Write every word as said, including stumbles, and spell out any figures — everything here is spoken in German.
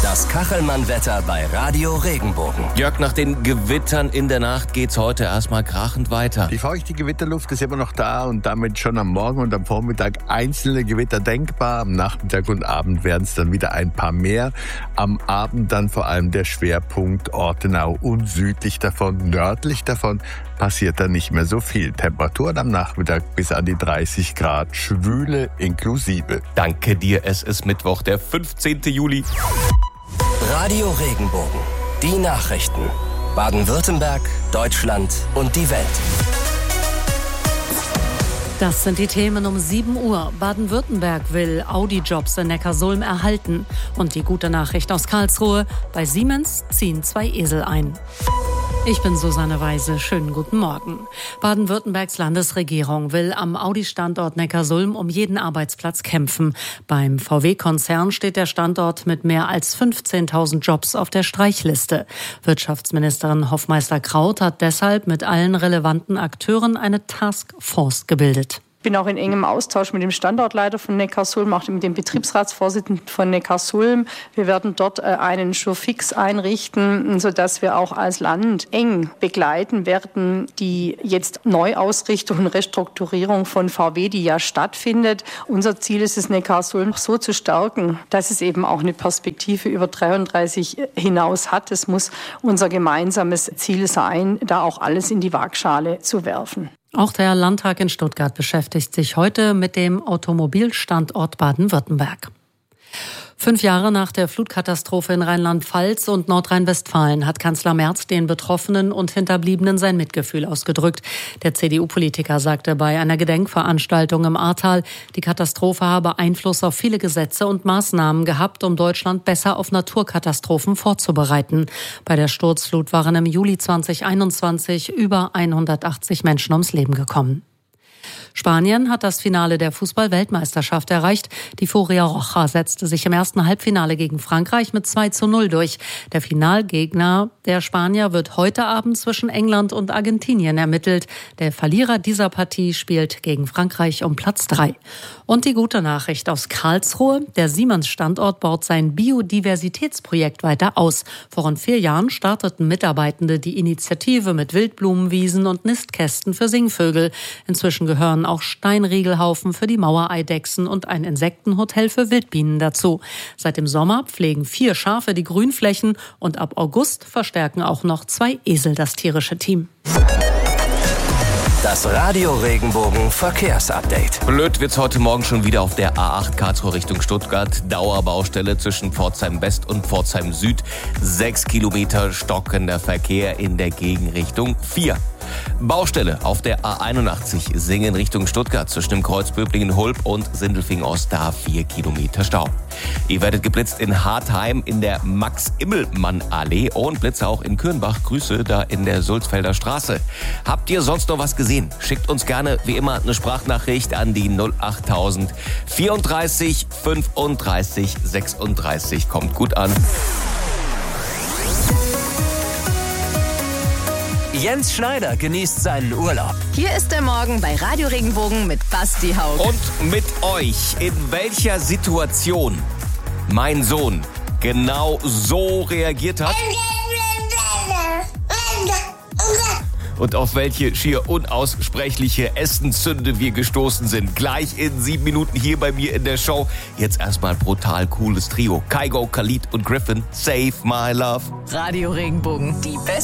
Das Kachelmann-Wetter bei Radio Regenbogen. Jörg, nach den Gewittern in der Nacht geht's heute erstmal krachend weiter. Die feuchte Gewitterluft ist immer noch da und damit schon am Morgen und am Vormittag einzelne Gewitter denkbar. Am Nachmittag und Abend werden es dann wieder ein paar mehr. Am Abend dann vor allem der Schwerpunkt Ortenau und südlich davon, nördlich davon passiert dann nicht mehr so viel. Temperaturen am Nachmittag bis an die dreißig Grad, Schwüle inklusive. Danke dir, es ist Mittwoch, der fünfzehnten Juli. Radio Regenbogen. Die Nachrichten. Baden-Württemberg, Deutschland und die Welt. Das sind die Themen um sieben Uhr. Baden-Württemberg will Audi-Jobs in Neckarsulm erhalten. Und die gute Nachricht aus Karlsruhe: Bei Siemens ziehen zwei Esel ein. Ich bin Susanne Weise. Schönen guten Morgen. Baden-Württembergs Landesregierung will am Audi-Standort Neckarsulm um jeden Arbeitsplatz kämpfen. Beim V W-Konzern steht der Standort mit mehr als fünfzehntausend Jobs auf der Streichliste. Wirtschaftsministerin Hoffmeister-Kraut hat deshalb mit allen relevanten Akteuren eine Taskforce gebildet. Ich bin auch in engem Austausch mit dem Standortleiter von Neckarsulm, auch mit dem Betriebsratsvorsitzenden von Neckarsulm. Wir werden dort einen Surefix einrichten, sodass wir auch als Land eng begleiten werden die jetzt Neuausrichtung und Restrukturierung von V W, die ja stattfindet. Unser Ziel ist es, Neckarsulm so zu stärken, dass es eben auch eine Perspektive über dreiunddreißig hinaus hat. Es muss unser gemeinsames Ziel sein, da auch alles in die Waagschale zu werfen. Auch der Landtag in Stuttgart beschäftigt sich heute mit dem Automobilstandort Baden-Württemberg. Fünf Jahre nach der Flutkatastrophe in Rheinland-Pfalz und Nordrhein-Westfalen hat Kanzler Merz den Betroffenen und Hinterbliebenen sein Mitgefühl ausgedrückt. Der C D U-Politiker sagte bei einer Gedenkveranstaltung im Ahrtal, die Katastrophe habe Einfluss auf viele Gesetze und Maßnahmen gehabt, um Deutschland besser auf Naturkatastrophen vorzubereiten. Bei der Sturzflut waren im Juli zweitausendeinundzwanzig über hundertachtzig Menschen ums Leben gekommen. Spanien hat das Finale der Fußball-Weltmeisterschaft erreicht. Die Furia Roja setzte sich im ersten Halbfinale gegen Frankreich mit zwei zu null durch. Der Finalgegner der Spanier wird heute Abend zwischen England und Argentinien ermittelt. Der Verlierer dieser Partie spielt gegen Frankreich um Platz drei. Und die gute Nachricht aus Karlsruhe: Der Siemens-Standort baut sein Biodiversitätsprojekt weiter aus. Vor rund vier Jahren starteten Mitarbeitende die Initiative mit Wildblumenwiesen und Nistkästen für Singvögel. Inzwischen gehören auch Steinriegelhaufen für die Mauereidechsen und ein Insektenhotel für Wildbienen dazu. Seit dem Sommer pflegen vier Schafe die Grünflächen und ab August verstärken auch noch zwei Esel das tierische Team. Das Radio Regenbogen Verkehrsupdate. Blöd wird's heute Morgen schon wieder auf der A acht Karlsruhe Richtung Stuttgart. Dauerbaustelle zwischen Pforzheim West und Pforzheim Süd. Sechs Kilometer stockender Verkehr in der Gegenrichtung vier. Baustelle auf der A einundachtzig Singen Richtung Stuttgart zwischen dem Kreuz Böblingen-Hulb und Sindelfingen-Ost, da vier Kilometer Stau. Ihr werdet geblitzt in Hartheim in der Max-Immelmann-Allee und Blitze auch in Kürnbach. Grüße da in der Sulzfelder Straße. Habt ihr sonst noch was gesehen? Schickt uns gerne wie immer eine Sprachnachricht an die null achttausend vierunddreißig fünfunddreißig sechsunddreißig. Kommt gut an. Jens Schneider genießt seinen Urlaub. Hier ist der Morgen bei Radio Regenbogen mit Basti Haug. Und mit euch, in welcher Situation mein Sohn genau so reagiert hat und auf welche schier unaussprechliche Essenssünde wir gestoßen sind. Gleich in sieben Minuten hier bei mir in der Show. Jetzt erstmal brutal cooles Trio. Kygo, Khalid und Griffin, Save My Love. Radio Regenbogen, die beste